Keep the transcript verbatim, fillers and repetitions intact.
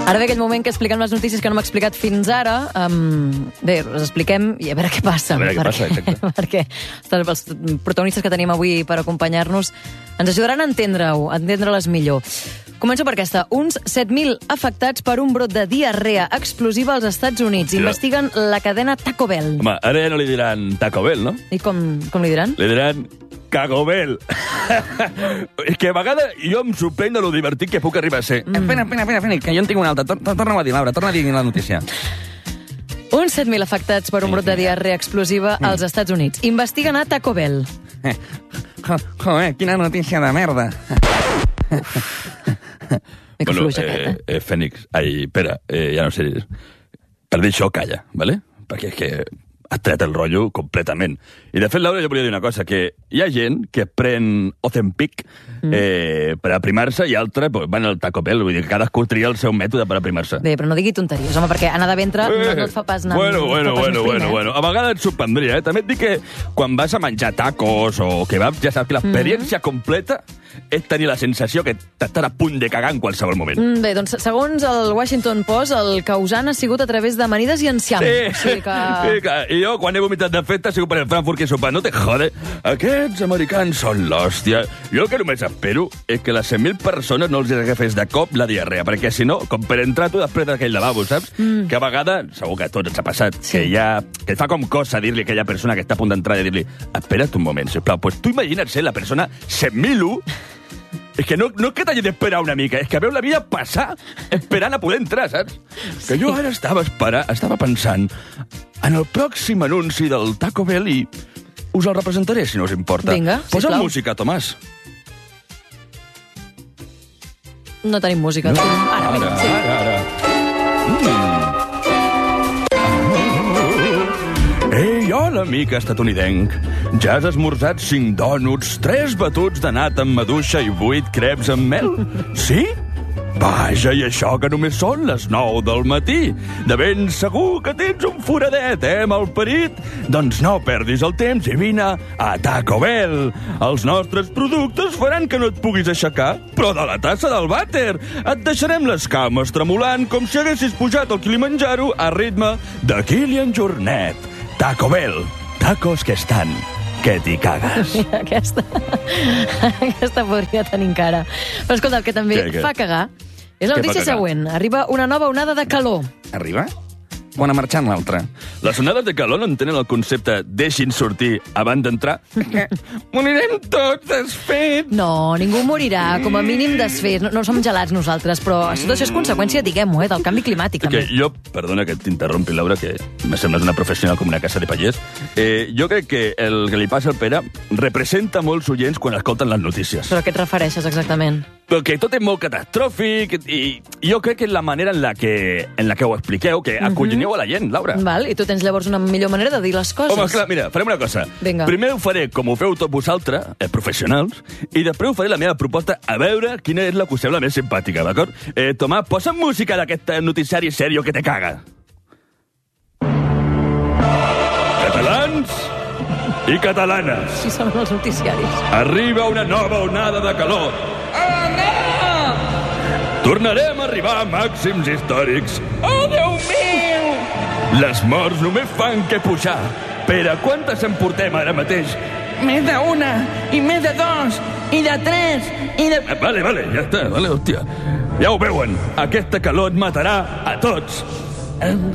Ara ve aquell moment que expliquem les notícies que no hem explicat fins ara. Um, bé, les expliquem i a veure què passa. A veure què perquè, passa, exacte. Perquè els protagonistes que tenim avui per acompanyar-nos ens ajudaran a entendre-ho, a entendre-les millor. Començo per aquesta. Uns set mil afectats per un brot de diarrea explosiva als Estats Units. Ja. Investiguen la cadena Taco Bell. Home, ara ja no li diran Taco Bell, no? I com, com li diran? Li diran Cagobel. És que a vegades jo em sorprèn de lo divertit que puc arribar a ser. Mm. Espera, espera, espera, espera, que jo en tinc una altra. Tor- Torna-ho a dir, Laura, torna a dir la notícia. Uns set mil afectats per un brot de diarrea explosiva als Estats Units. Investiguen a Taco Bell. Eh, jo, joder, quina notícia de merda. Que Bueno, fluix, aquest, eh, eh, Fènix, ai, espera, eh, ja no sé... Per dir això, calla, ¿vale? Perquè és que has tret el rotllo completament. I, de fet, Laura, jo volia dir una cosa, que hi ha gent que pren Ozempic eh, per aprimar-se i altres pues, van al Taco Bell. Vull dir que cadascú tria el seu mètode per aprimar-se. Bé, però no digui tonteries, home, perquè anar de ventre no, no et fa pas anar... Bueno, no et bueno, fa pas bueno, més prim, bueno, eh? bueno. A vegades et sorprendria, eh? També et dic que quan vas a menjar tacos o kebabs, ja saps que l'experiència mm. completa és tenir la sensació que t'estàs a punt de cagar en qualsevol moment. Mm, bé, doncs, segons el Washington Post, el causant ha sigut a través d'amanides i enciam. Sí, O sigui que... sí que... I jo, quan he vomitat de festa, ha sigut per el Frankfurt que he sopat. No te jode. Aquests americans són l'hòstia. Jo el que només espero és que les cent mil persones no els agafés de cop la diarrea, perquè si no, com per entrar tu després d'aquell lavabo, saps? Mm. Que a vegades, segur que a tots ens ha passat, Sí. que ja... que et fa com cosa dir-li a aquella persona que està a punt d'entrar i dir-li espera't un moment, sisplau. Pues tu imagina't ser la persona cent mil u. És que no, no és que t'hagi d'esperar una mica, és que veu la vida passar esperant a poder entrar, saps? Sí. Que jo ara estava esperant, estava pensant en el pròxim anunci del Taco Bell i us el representaré, si no us importa. Vinga, Posa sisplau. música, Tomàs. No tenim música. No. Ara, Ara, vinga, sí. ara, ara. Mm. Ei, hola, amic estatunidenc. Ja has esmorzat cinc dònuts, tres batuts de nata amb maduixa i vuit creps amb mel? Sí? Vaja, i això que només són les nou del matí. De ben segur que tens un foradet, eh, malparit? Doncs no perdis el temps i vine a Taco Bell. Els nostres productes faran que no et puguis aixecar, però de la tassa del vàter. Et deixarem les cames tremolant com si haguessis pujat al Kilimanjaro a ritme de Kilian Jornet. Taco Bell. Tacos que estan que t'hi cagues. Mira, aquesta... aquesta podria tenir encara. Però escolta, el que també Què, què? fa cagar és la Què fa notícia cagar? següent. Arriba una nova onada de calor. Arriba? Bona marxant l'altra. Les onades de calor no entenen el concepte deixin sortir abans d'entrar? Morirem tots desfets. No, ningú morirà, com a mínim desfets. No, no som gelats nosaltres, però tot això és conseqüència, diguem-ho, eh, del canvi climàtic. Que També. jo, perdona que t'interrompi, Laura, que me sembles una professional com una casa de pallers. Eh, jo crec que el que li passa al Pere representa molts oients quan escolten les notícies. Però a què et refereixes exactament? Perquè tot és molt catastròfic i jo crec que és la manera en la que, en la que ho expliqueu, que acolloneu a la gent, Laura. Val, i tu tens llavors una millor manera de dir les coses. Home, clar, mira, farem una cosa. Vinga. Primer ho faré com ho feu tots vosaltres, eh, professionals, i després ho faré la meva proposta a veure quina és la que us sembla més simpàtica, d'acord? Eh, Tomàs, posa'm música d'aquest noticiari serio que te caga. Catalans i catalanes, Així són els noticiaris. arriba una nova onada de calor. Oh, no! Tornarem a arribar a màxims històrics. Oh, Déu meu! Les morts només fan que pujar. Pere, quantes en portem ara mateix? Més d'una, i més de dos, i de tres, i de... Eh, Vale, vale, ja està, vale, hòstia. Ja ho veuen, aquesta calor et matarà a tots.